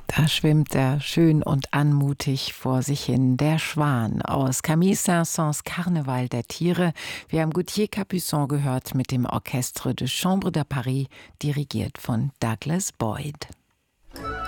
Da schwimmt er schön und anmutig vor sich hin, der Schwan aus Camille Saint-Saëns Karneval der Tiere. Wir haben Gauthier Capuçon gehört mit dem Orchestre de Chambre de Paris, dirigiert von Douglas Boyd.